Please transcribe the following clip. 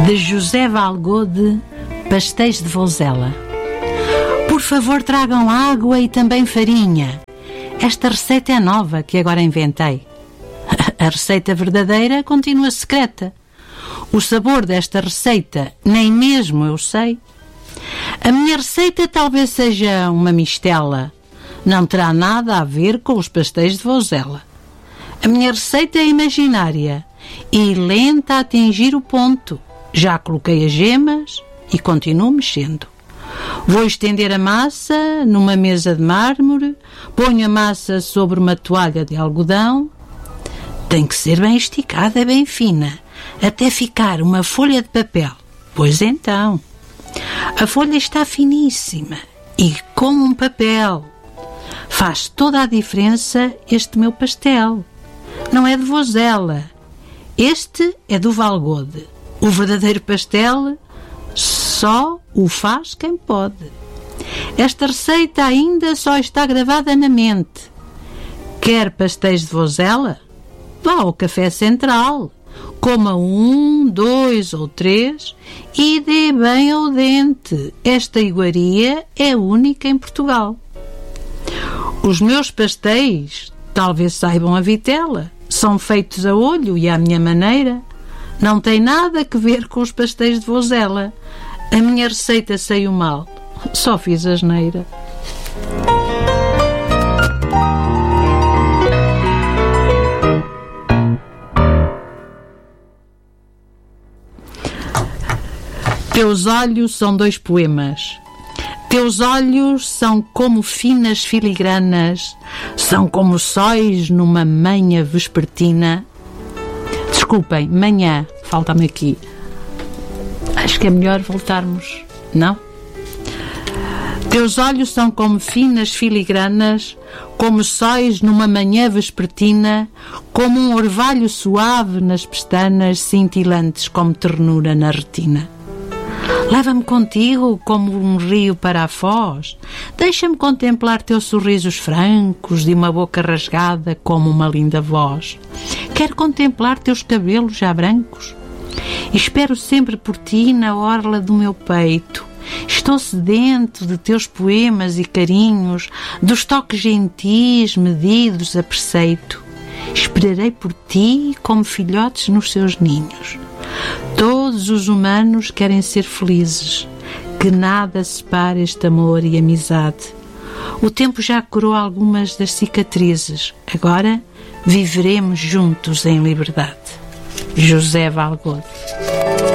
de José Valgode, pastéis de Vozela. Por favor, tragam água e também farinha. Esta receita é nova que agora inventei. A receita verdadeira continua secreta. O sabor desta receita nem mesmo eu sei. A minha receita talvez seja uma mistela. Não terá nada a ver com os pastéis de Vozela. A minha receita é imaginária e lenta a atingir o ponto. Já coloquei as gemas e continuo mexendo. Vou estender a massa numa mesa de mármore, ponho a massa sobre uma toalha de algodão. Tem que ser bem esticada, bem fina, até ficar uma folha de papel. Pois então, a folha está finíssima e como um papel. Faz toda a diferença este meu pastel. Não é de Vozela. Este é do Valgode. O verdadeiro pastel só o faz quem pode. Esta receita ainda só está gravada na mente. Quer pastéis de Vozela? Vá ao Café Central. Coma 1, 2 ou 3 e dê bem ao dente. Esta iguaria é única em Portugal. Os meus pastéis, talvez saibam a vitela, são feitos a olho e à minha maneira. Não tem nada a ver com os pastéis de Vozela. A minha receita saiu mal. Só fiz asneira. Teus olhos são 2 poemas. Teus olhos são como finas filigranas, são como sóis numa manhã vespertina. Desculpem, manhã, falta-me aqui. Acho que é melhor voltarmos, não? Teus olhos são como finas filigranas, como sóis numa manhã vespertina, como um orvalho suave nas pestanas, cintilantes como ternura na retina. Leva-me contigo como um rio para a foz. Deixa-me contemplar teus sorrisos francos de uma boca rasgada como uma linda voz. Quero contemplar teus cabelos já brancos. Espero sempre por ti na orla do meu peito. Estou sedento de teus poemas e carinhos, dos toques gentis, medidos a preceito. Esperarei por ti como filhotes nos seus ninhos. Todos os humanos querem ser felizes. Que nada separe este amor e amizade. O tempo já curou algumas das cicatrizes. Agora viveremos juntos em liberdade. José Valgode.